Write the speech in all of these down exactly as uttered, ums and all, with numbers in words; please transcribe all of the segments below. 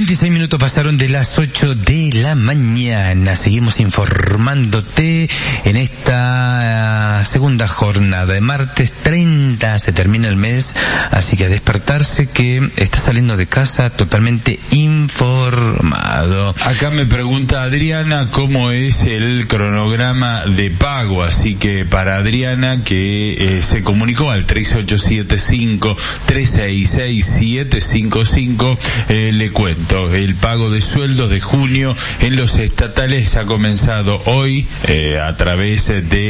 veintiséis minutos pasaron de las ocho de la mañana. Seguimos informándote en esta segunda jornada de martes treinta. Se termina el mes, así que a despertarse que está saliendo de casa totalmente informado. Acá me pregunta Adriana cómo es el cronograma de pago, así que para Adriana que eh, se comunicó al tres ocho siete cinco, tres seis seis, siete cinco cinco, eh, le cuento, el pago de sueldos de junio en los estatales ha comenzado hoy eh, a través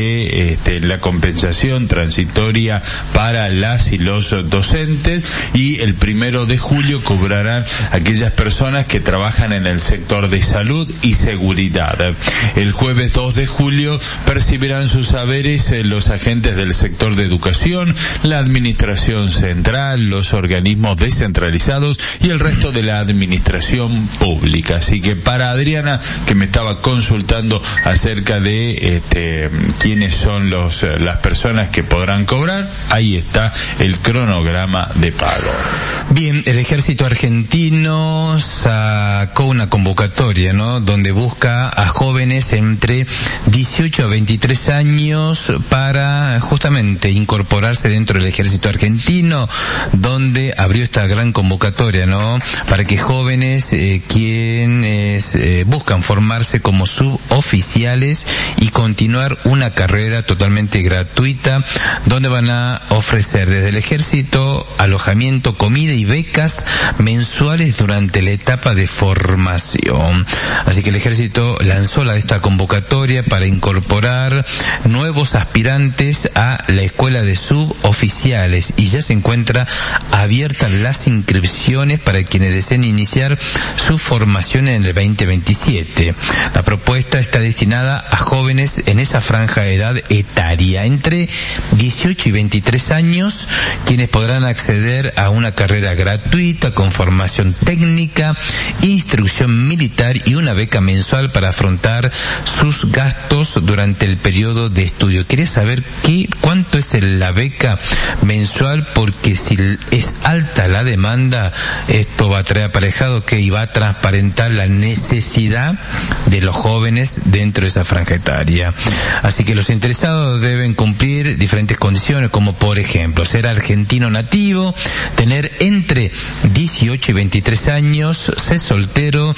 de este, la compensación transitoria para las y los docentes, y el primero de julio cobrarán aquellas personas que trabajan en el sector de salud y seguridad. El jueves dos de julio percibirán sus saberes eh, los agentes del sector de educación, la administración central, los organismos descentralizados y el resto de la administración pública. Así que para Adriana, que me estaba consultando acerca de este, quiénes son los las personas que podrán cobrar, ahí está el cronograma de pago. Bien, el ejército argentino sacó una convocatoria, ¿no?, donde busca a jóvenes entre dieciocho a veintitrés años para justamente incorporarse dentro del ejército argentino, donde abrió esta gran convocatoria, ¿no?, para que jóvenes eh, quienes eh, buscan formarse como suboficiales y continuar una carrera totalmente gratuita, donde van a ofrecer desde el ejército alojamiento, comida y becas mensuales durante la etapa de formación. Así que el ejército lanzó la, esta convocatoria para incorporar nuevos aspirantes a la escuela de suboficiales, y ya se encuentra abiertas las inscripciones para quienes deseen iniciar su formación en el veinte veintisiete. La propuesta está destinada a jóvenes en esa franja de edad etaria, entre dieciocho y veintitrés años, quienes podrán acceder a una carrera gratuita con formación técnica, instrucción militar y una beca mensual para afrontar sus gastos durante el periodo de estudio. Quería saber qué, cuánto es el, la beca mensual, porque si es alta la demanda, esto va a traer aparejado que iba a transparentar la necesidad de los jóvenes dentro de esa franja etaria. Así que los interesados deben cumplir diferentes condiciones, como por ejemplo ser argentino nativo, tener entre dieciocho y veintitrés años, ser soltero,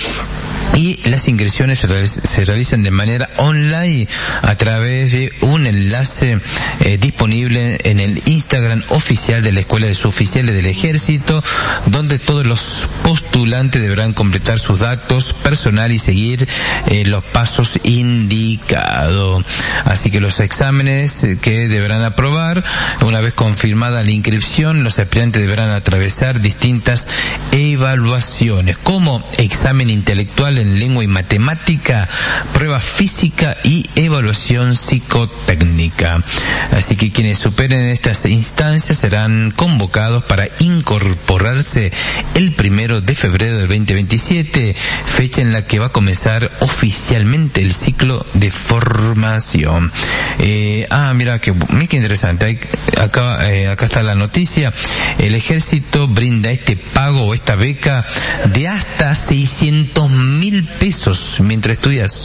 y las inscripciones se, realiz se realizan de manera online a través de un enlace eh, disponible en el Instagram oficial de la Escuela de Suboficiales del Ejército, donde todos los postulantes deberán completar sus datos personales y seguir eh, los pasos indicados. Así que los exámenes que deberán aprobar, una vez confirmada la inscripción, los aspirantes deberán atravesar distintas evaluaciones, como examen intelectual en lengua y matemática, prueba física y evaluación psicotécnica. Así que quienes superen estas instancias serán convocados para incorporarse el primero de febrero del veinte veintisiete, fecha en la que va a comenzar oficialmente el ciclo de formación. Eh, ah, mira que, mira qué interesante. Hay, acá, eh, acá está la noticia. El ejército brinda este pago o esta beca de hasta seiscientos mil pesos mientras estudias.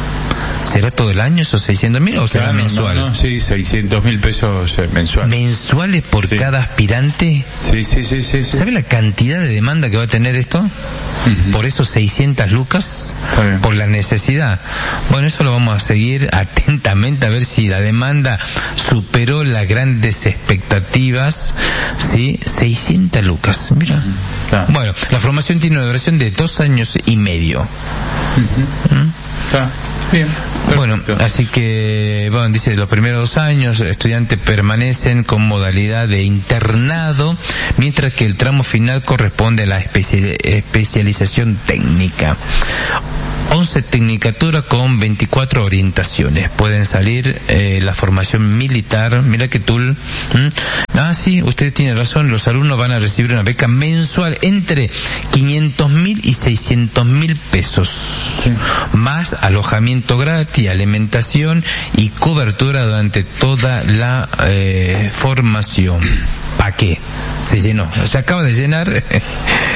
¿Será todo el año esos seiscientos mil o será claro, mensual? No, no, sí, seiscientos mil pesos eh, mensuales. ¿Mensuales por sí. cada aspirante? Sí, sí, sí, sí, sí. ¿Sabe la cantidad de demanda que va a tener esto? Uh-huh. Por esos seiscientas lucas, por la necesidad. Bueno, eso lo vamos a seguir atentamente a ver si la demanda superó las grandes expectativas. Sí, seiscientas lucas, mira. Uh-huh. Ah. Bueno, la formación tiene una duración de dos años y medio. Uh-huh. ¿Mm? Ah, bien. Perfecto. Bueno, así que, bueno, dice, los primeros dos años estudiantes permanecen con modalidad de internado, mientras que el tramo final corresponde a la especi- especialización técnica. once tecnicaturas con veinticuatro orientaciones. Pueden salir eh, la formación militar. Mira que tú... ¿Mm? Ah, sí, usted tiene razón. Los alumnos van a recibir una beca mensual entre quinientos mil y seiscientos mil pesos. Sí. Más alojamiento gratis, alimentación y cobertura durante toda la eh, formación. ¿Para qué? Se llenó. Se acaba de llenar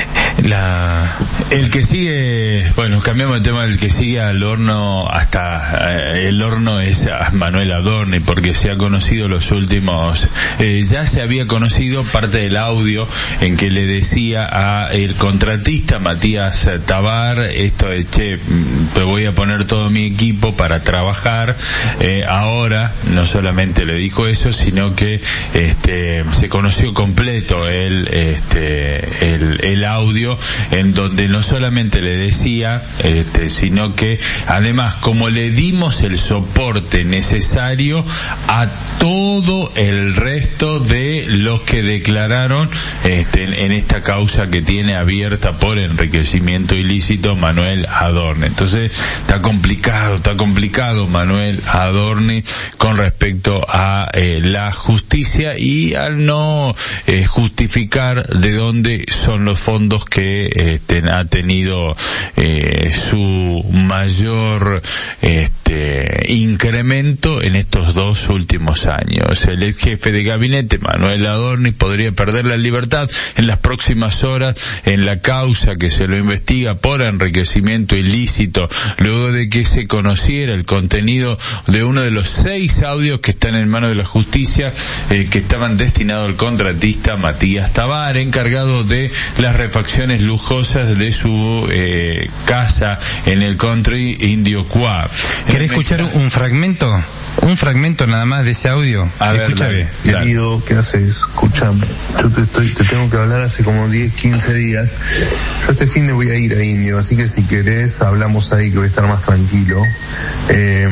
la... El que sigue, bueno, cambiamos el tema, del que sigue al horno, hasta eh, el horno es a Manuel Adorni, porque se ha conocido los últimos, eh, ya se había conocido parte del audio en que le decía a el contratista Matías Tabar, esto de, che, te voy a poner todo mi equipo para trabajar, eh, ahora no solamente le dijo eso, sino que este se conoció completo el, este, el, el audio, en donde no solamente le decía, este, sino que además, como le dimos el soporte necesario a todo el resto de los que declararon este, en, en esta causa que tiene abierta por enriquecimiento ilícito Manuel Adorni. Entonces está complicado, está complicado Manuel Adorni con respecto a eh, la justicia, y al no eh, justificar de dónde son los fondos que eh, ten, ha tenido eh, su mayor este incremento en estos dos últimos años. El ex jefe de gabinete Manuel Adorni podría perder la libertad en las próximas horas en la causa que se lo investiga por enriquecimiento ilícito, luego de que se conociera el contenido de uno de los seis audios que están en manos de la justicia, eh, que estaban destinados al contratista Matías Tabar, encargado de las refacciones lujosas de su eh, casa en el country Indio Cuá. ¿Querés escuchar un fragmento? Un fragmento nada más de ese audio. A ver, dale, querido, ¿qué haces? Escuchame, yo te, estoy, te tengo que hablar hace como diez, quince días. Yo este fin de voy a ir a Indio, así que si querés hablamos ahí, que voy a estar más tranquilo. Eh,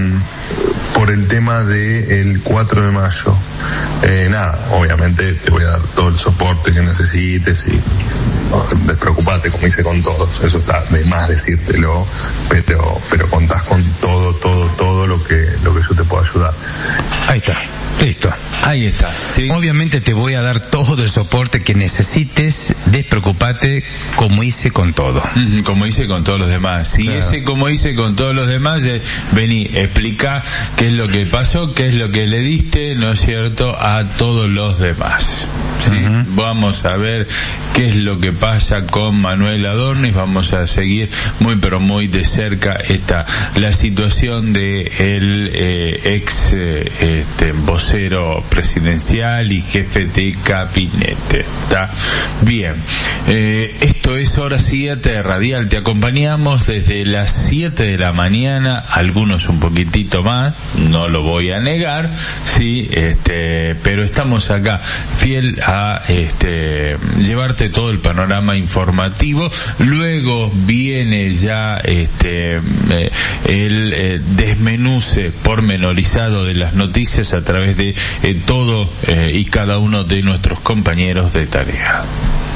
por el tema del cuatro de mayo. Eh, nada, obviamente te voy a dar todo el soporte que necesites y no, despreocupate, como hice con todos, eso está de más decírtelo, pero pero contás con todo, todo, todo lo que lo que yo te puedo ayudar. Ahí está, listo. Ahí está, ¿sí? Obviamente te voy a dar todo el soporte que necesites, despreocupate, como hice con todo. Mm, como hice con todos los demás. Y claro, ese como hice con todos los demás, eh, vení, explica qué es lo que pasó, qué es lo que le diste, ¿no es cierto?, a todos los demás. ¿Sí? Uh-huh. Vamos a ver qué es lo que pasa con Manuel Adorni, vamos a seguir muy pero muy de cerca esta la situación de el eh, ex eh, este vocero presidencial y jefe de gabinete. ¿Está bien? Eh, esto es Hora siete Radial, te acompañamos desde las siete de la mañana, algunos un poquitito más, no lo voy a negar, sí, este, pero estamos acá fiel a este llevarte todo el panorama informativo. Luego viene ya este eh, el eh, desmenuce pormenorizado de las noticias a través de eh, todo eh, y cada uno de nuestros compañeros de tarea.